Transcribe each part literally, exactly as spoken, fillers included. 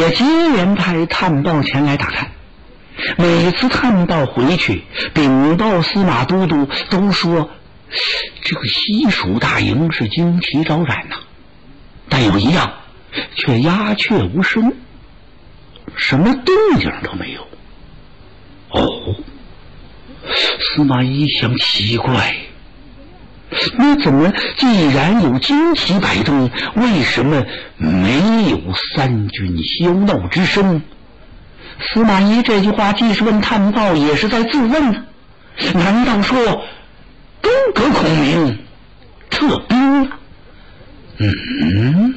也接连派探报前来打探。每次探报回去禀报司马都督，都说这个西蜀大营是旌旗招展呐、啊，但有一样却鸦雀无声，什么动静都没有。哦，司马懿想，奇怪，那怎么既然有旌旗摆动，为什么没有三军喧闹之声？司马懿这句话既是问探报，也是在自问呢。难道说诸葛孔明撤兵了？嗯，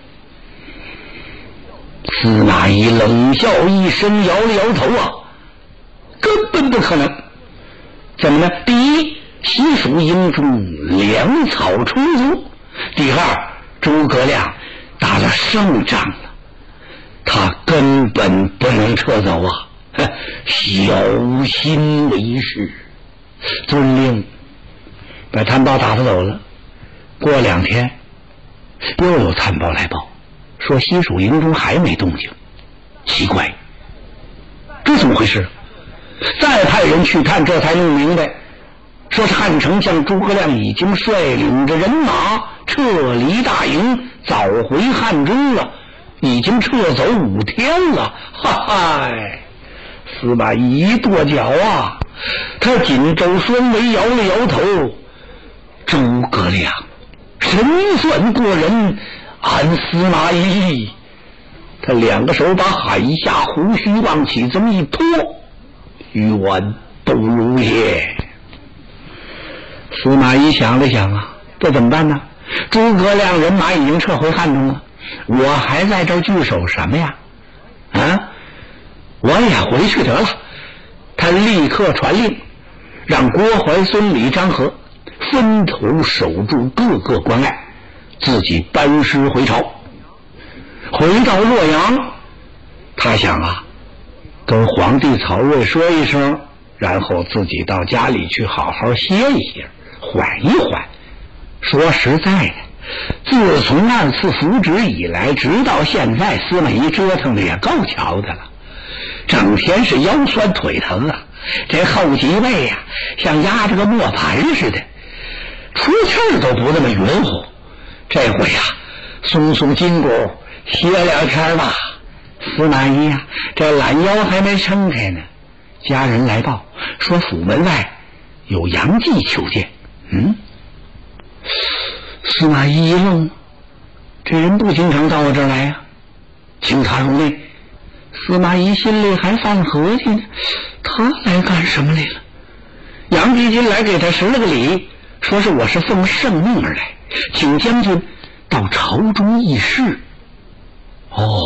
司马懿冷笑一声，摇了摇头啊，根本不可能。怎么呢？第一，西蜀营中粮草充足；第二，诸葛亮打了胜仗了，他根本不能撤走啊！小心为是。遵令，把探报打发走了。过两天，又有探报来报，说西蜀营中还没动静。奇怪，这怎么回事？再派人去探，这才弄明白，说是汉丞相诸葛亮已经率领着人马撤离大营，早回汉中了，已经撤走五天了。哈哈，司马懿一跺脚啊，他紧皱双眉，摇了摇头。诸葛亮神算过人，俺司马懿，他两个手把海下胡须往起这么一拖，远不如也。司马懿想了想啊，这怎么办呢？诸葛亮人马已经撤回汉中了，我还在这儿据守什么呀？啊，我也回去得了。他立刻传令，让郭淮、孙礼、张合分头守住各个关隘，自己班师回朝。回到洛阳，他想啊，跟皇帝曹睿说一声，然后自己到家里去好好歇一歇，缓一缓。说实在的，自从二次扶植以来，直到现在，司马懿折腾的也够瞧的了，整天是腰酸腿疼啊，这后脊背呀、啊，像压着个磨盘似的，出气儿都不那么匀乎。这回呀、啊，松松筋骨，歇两天吧。司马懿呀、啊，这懒腰还没撑开呢，家人来报说府门外有杨继求见。嗯，司马懿一愣，这人不经常到我这儿来呀、啊，请他入内。司马懿心里还犯合计呢，他来干什么来了？杨继进来给他施了个礼，说是我是奉圣命而来，请将军到朝中议事。哦，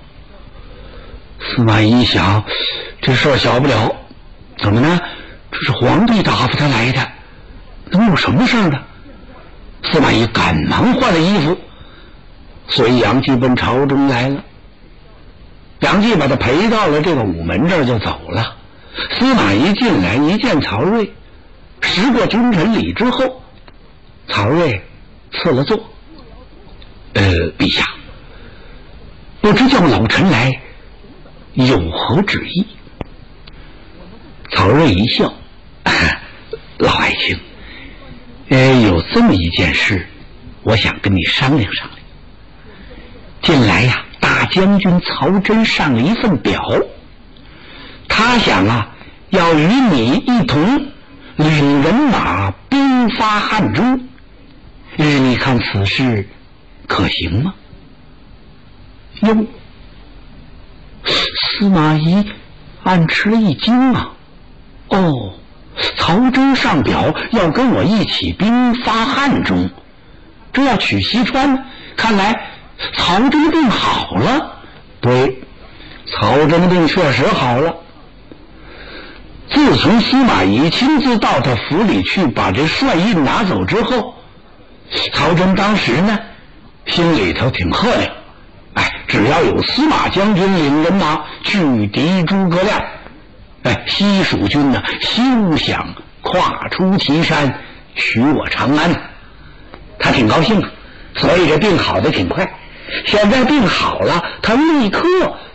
司马懿想，这事儿小不了，怎么呢？这是皇帝打发他来的，能有什么事儿呢？司马懿赶忙换了衣服，随杨继奔朝中来了。杨继把他陪到了这个午门这儿就走了。司马懿进来一见曹睿，施过君臣礼之后，曹睿赐了座。呃，陛下，不知叫老臣来有何旨意？曹睿一笑，老爱卿，呃，有这么一件事，我想跟你商量商量。近来呀、啊，大将军曹真上了一份表，他想啊，要与你一同领人马兵发汉中，呃，你看此事可行吗？哟，司马懿暗吃了一惊啊！哦，曹真上表要跟我一起兵发汉中，这要取西川，看来曹真的病好了。对，曹真的病确实好了。自从司马懿亲自到他府里去把这帅印拿走之后，曹真当时呢心里头挺喝亮，哎，只要有司马将军领人马去敌诸葛亮，哎，西蜀军呢休想跨出岐山取我长安。他挺高兴啊，所以这病好的挺快。现在病好了，他立刻